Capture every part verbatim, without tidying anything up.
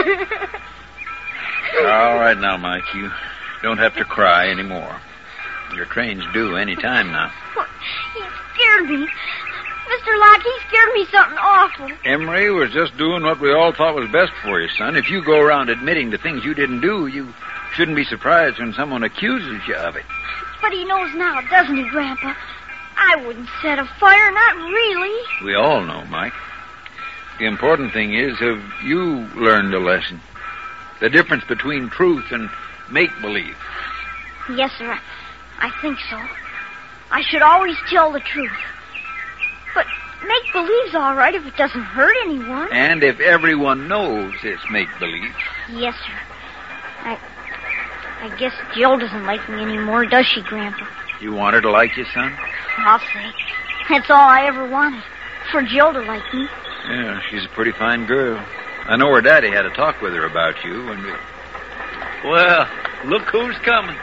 All right now, Mike. You don't have to cry anymore. Your train's due any time now. He scared me. Mister Locke, he scared me something awful. Emery was just doing what we all thought was best for you, son. If you go around admitting to things you didn't do, you shouldn't be surprised when someone accuses you of it. But he knows now, doesn't he, Grandpa? I wouldn't set a fire, not really. We all know, Mike. The important thing is, have you learned a lesson? The difference between truth and make-believe. Yes, sir. I think so. I should always tell the truth. But make-believe's all right if it doesn't hurt anyone. And if everyone knows it's make-believe. Yes, sir. I... I guess Jill doesn't like me anymore, does she, Grandpa? You want her to like you, son? I'll say. That's all I ever wanted. For Jill to like me. Yeah, she's a pretty fine girl. I know her daddy had a talk with her about you, and... We... Well, look who's coming.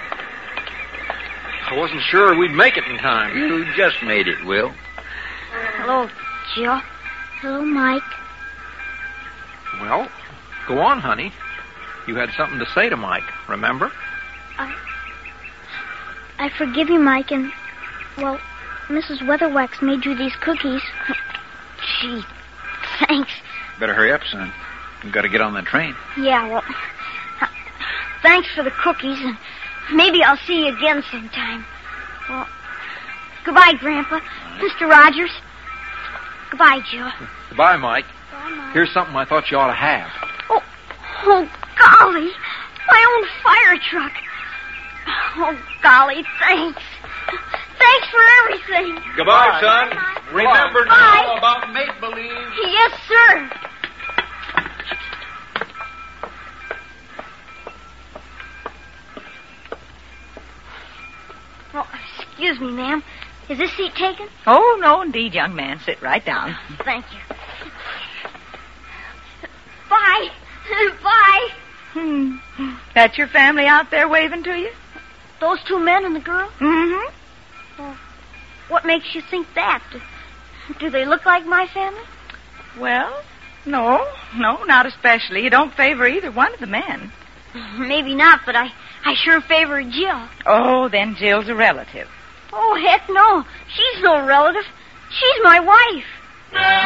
I wasn't sure we'd make it in time. You just made it, Will. Hello, Jill. Hello, Mike. Well, go on, honey. You had something to say to Mike, remember? I... I forgive you, Mike, and... Well, Missus Weatherwax made you these cookies. Gee, thanks. Better hurry up, son. We've got to get on that train. Yeah, well... Uh, thanks for the cookies, and maybe I'll see you again sometime. Well, goodbye, Grandpa. Right. Mister Rogers. Goodbye, Jill. Goodbye, Mike. Bye, Mike. Here's something I thought you ought to have. Oh, oh, golly. My own fire truck. Oh, golly, thanks. Thanks for everything. Goodbye, son. Bye. Remember Bye. now about make-believe. Yes, sir. Well, excuse me, ma'am. Is this seat taken? Oh, no, indeed, young man. Sit right down. Thank you. Bye. Bye. Hmm. That's your family out there waving to you? Those two men and the girl? Mm-hmm. Well, what makes you think that? Do, do they look like my family? Well, no. No, not especially. You don't favor either one of the men. Maybe not, but I, I sure favor Jill. Oh, then Jill's a relative. Oh, heck no. She's no relative. She's my wife.